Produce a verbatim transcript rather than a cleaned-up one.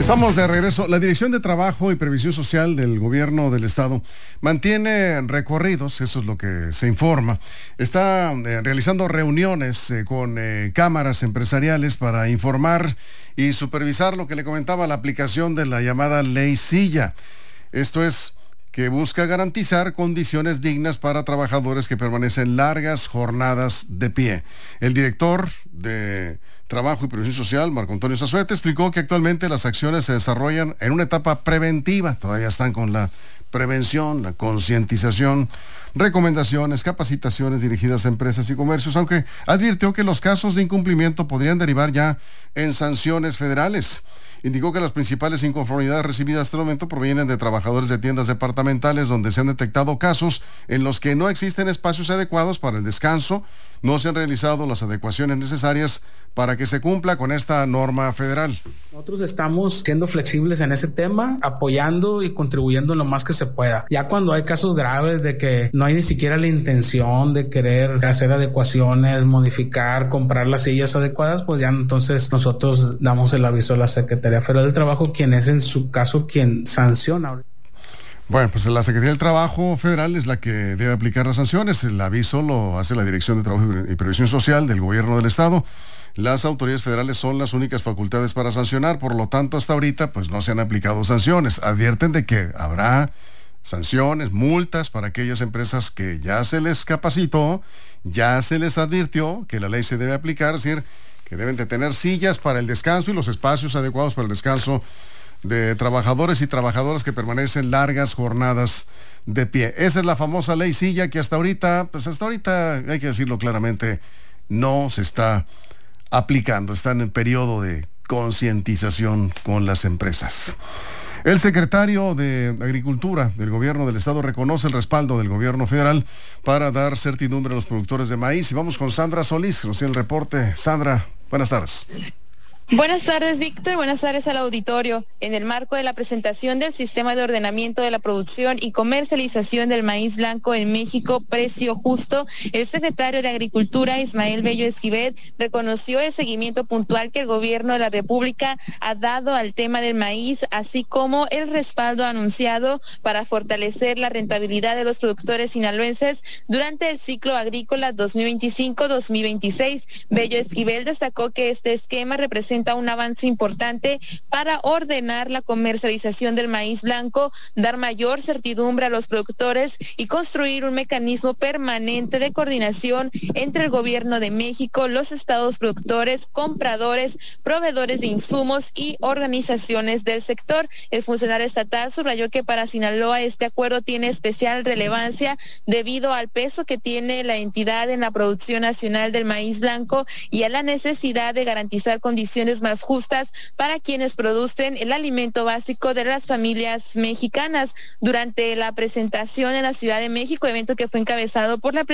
Estamos de regreso. La Dirección de Trabajo y Previsión Social del Gobierno del Estado mantiene recorridos, eso es lo que se informa. Está eh, realizando reuniones eh, con eh, cámaras empresariales para informar y supervisar lo que le comentaba, la aplicación de la llamada Ley Silla. Esto es que busca garantizar condiciones dignas para trabajadores que permanecen largas jornadas de pie. El director de Trabajo y Previsión Social, Marco Antonio Zazueta, explicó que actualmente las acciones se desarrollan en una etapa preventiva. Todavía están con la prevención, la concientización, recomendaciones, capacitaciones dirigidas a empresas y comercios, aunque advirtió que los casos de incumplimiento podrían derivar ya en sanciones federales. Indicó que las principales inconformidades recibidas hasta el momento provienen de trabajadores de tiendas departamentales donde se han detectado casos en los que no existen espacios adecuados para el descanso, no se han realizado las adecuaciones necesarias para que se cumpla con esta norma federal. Nosotros estamos siendo flexibles en ese tema, apoyando y contribuyendo lo más que se pueda. Ya cuando hay casos graves de que no hay ni siquiera la intención de querer hacer adecuaciones, modificar, comprar las sillas adecuadas, pues ya entonces nosotros damos el aviso a la Secretaría Federal del Trabajo, quien es en su caso quien sanciona. Bueno, pues la Secretaría del Trabajo Federal es la que debe aplicar las sanciones. El aviso lo hace la Dirección de Trabajo y Previsión Social del Gobierno del Estado. Las autoridades federales son las únicas facultades para sancionar, por lo tanto, hasta ahorita, pues no se han aplicado sanciones. Advierten de que habrá sanciones, multas para aquellas empresas que ya se les capacitó, ya se les advirtió que la ley se debe aplicar, es decir, que deben de tener sillas para el descanso y los espacios adecuados para el descanso de trabajadores y trabajadoras que permanecen largas jornadas de pie. Esa es la famosa Ley Silla que hasta ahorita, pues hasta ahorita, hay que decirlo claramente, no se está aplicando, está en el periodo de concientización con las empresas. El secretario de Agricultura del Gobierno del Estado reconoce el respaldo del Gobierno Federal para dar certidumbre a los productores de maíz. Y vamos con Sandra Solís, que nos tiene el reporte. Sandra, buenas tardes. Buenas tardes, Víctor. Buenas tardes al auditorio. En el marco de la presentación del Sistema de Ordenamiento de la Producción y Comercialización del Maíz Blanco en México, Precio Justo, el secretario de Agricultura, Ismael Bello Esquivel, reconoció el seguimiento puntual que el Gobierno de la República ha dado al tema del maíz, así como el respaldo anunciado para fortalecer la rentabilidad de los productores sinaloenses durante el ciclo agrícola dos mil veinticinco dos mil veintiséis. Bello Esquivel destacó que este esquema representa un avance importante para ordenar la comercialización del maíz blanco, dar mayor certidumbre a los productores y construir un mecanismo permanente de coordinación entre el Gobierno de México, los estados productores, compradores, proveedores de insumos y organizaciones del sector. El funcionario estatal subrayó que para Sinaloa este acuerdo tiene especial relevancia debido al peso que tiene la entidad en la producción nacional del maíz blanco y a la necesidad de garantizar condiciones más justas para quienes producen el alimento básico de las familias mexicanas. Durante la presentación en la Ciudad de México, evento que fue encabezado por la